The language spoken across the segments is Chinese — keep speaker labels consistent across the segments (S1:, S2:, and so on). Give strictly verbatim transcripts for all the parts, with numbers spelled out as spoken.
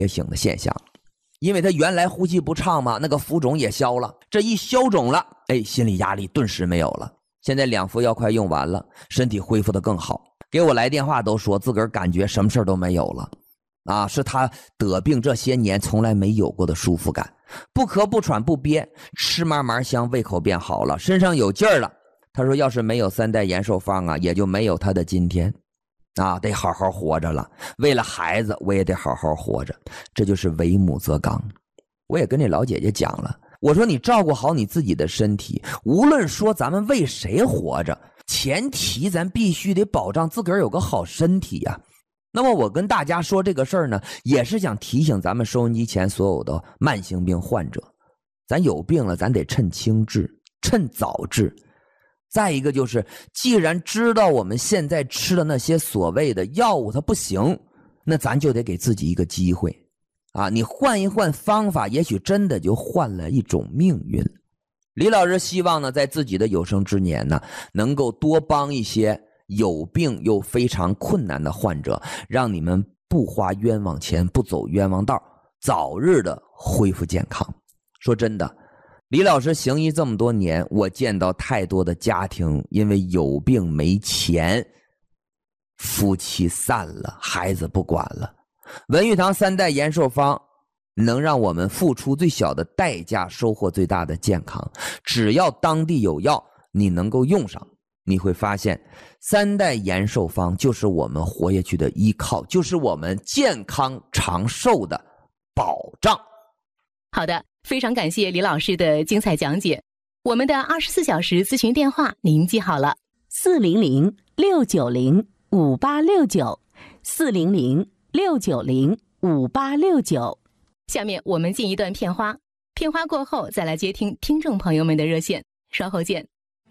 S1: 也醒的现象，因为他原来呼吸不畅嘛，那个浮肿也消了，这一消肿了，哎，心理压力顿时没有了。现在两副药快用完了，身体恢复得更好，给我来电话都说自个儿感觉什么事都没有了啊，是他得病这些年从来没有过的舒服感，不咳不喘不憋，吃嘛嘛香，胃口变好了，身上有劲儿了。他说要是没有三代延寿方啊，也就没有他的今天啊，得好好活着了，为了孩子我也得好好活着，这就是为母则刚。我也跟这老姐姐讲了，我说你照顾好你自己的身体，无论说咱们为谁活着，前提咱必须得保障自个儿有个好身体呀、啊。那么我跟大家说这个事儿呢，也是想提醒咱们收音机前所有的慢性病患者，咱有病了咱得趁轻治，趁早治。再一个就是，既然知道我们现在吃的那些所谓的药物它不行，那咱就得给自己一个机会啊！你换一换方法，也许真的就换了一种命运。李老师希望呢，在自己的有生之年呢，能够多帮一些有病又非常困难的患者，让你们不花冤枉钱，不走冤枉道，早日的恢复健康。说真的，李老师行医这么多年，我见到太多的家庭因为有病没钱，夫妻散了，孩子不管了。文玉堂三代延寿方能让我们付出最小的代价，收获最大的健康。只要当地有药，你能够用上，你会发现三代延寿方就是我们活下去的依靠，就是我们健康长寿的保障。
S2: 好的，非常感谢李老师的精彩讲解。我们的二十四小时咨询电话您记好了，
S3: 四零零六九零五八六九，四零零六九零五八六九。
S2: 下面我们进一段片花，片花过后再来接听听众朋友们的热线，稍后见。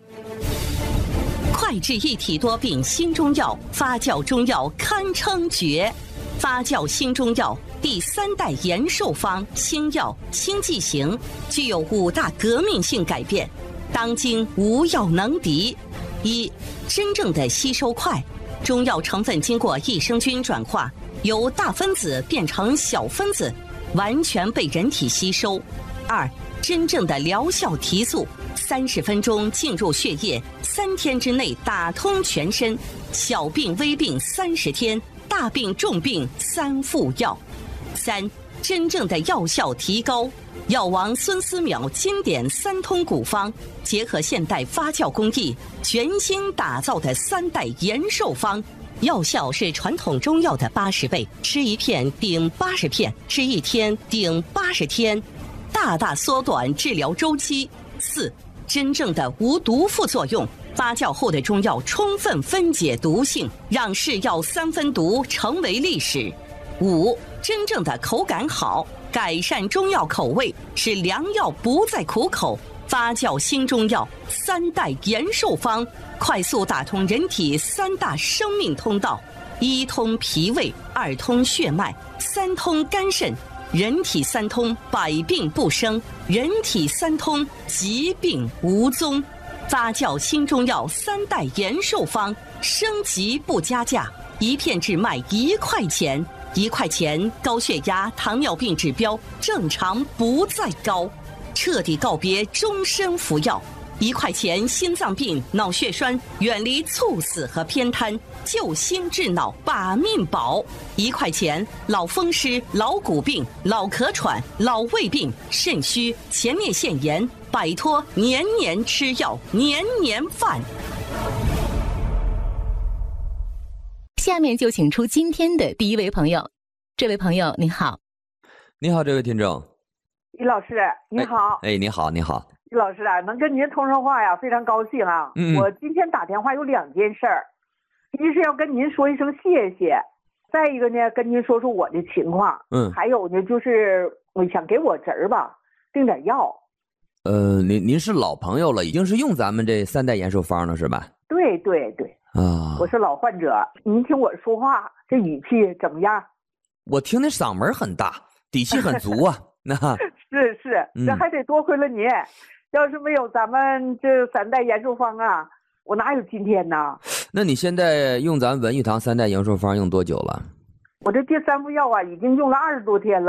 S4: 快治一体多病新中药，发酵中药堪称绝。发酵新中药第三代延寿方新药新剂型，具有五大革命性改变，当今无药能敌。一、真正的吸收快，中药成分经过益生菌转化，由大分子变成小分子，完全被人体吸收。二、真正的疗效提速，三十分钟进入血液，三天之内打通全身，小病微病三十天，大病重病三副药。三、真正的药效提高，药王孙思邈经典三通古方，结合现代发酵工艺，全新打造的三代延寿方，药效是传统中药的八十倍，吃一片顶八十片，吃一天顶八十天，大大缩短治疗周期。四、真正的无毒副作用，发酵后的中药充分分解毒性，让是药三分毒成为历史。五、真正的口感好，改善中药口味，使良药不再苦口。发酵新中药三代延寿方，快速打通人体三大生命通道：一通脾胃，二通血脉，三通肝肾。人体三通，百病不生；人体三通，疾病无踪。发酵新中药三代延寿方，升级不加价，一片只卖一块钱。一块钱，高血压、糖尿病指标正常不再高，彻底告别终身服药。一块钱，心脏病、脑血栓远离猝死和偏瘫，救心治脑把命保。一块钱，老风湿、老骨病、老咳喘、老胃病、肾虚、前列腺炎，摆脱年年吃药、年年犯。
S2: 下面就请出今天的第一位朋友。这位朋友您好。
S1: 你好，这位听众。
S5: 李老师你好。
S1: 哎，哎你好你好。
S5: 李老师啊，能跟您通上话呀，非常高兴啊。
S1: 嗯，
S5: 我今天打电话有两件事儿，一是要跟您说一声谢谢，再一个呢跟您说说我的情况。
S1: 嗯，
S5: 还有呢就是我想给我侄儿吧订点药。
S1: 呃，您您是老朋友了，已经是用咱们这三代延寿方了是吧？对
S5: 对对
S1: 啊，
S5: 我是老患者。您听我说话这语气怎么样？
S1: 我听那嗓门很大，底气很足啊。那
S5: 是是，这还得多亏了您。嗯，要是没有咱们这三代延寿方啊，我哪有今天呢？
S1: 那你现在用咱文玉堂三代延寿方用多久了？
S5: 我这第三副药啊，已经用了二十多天了。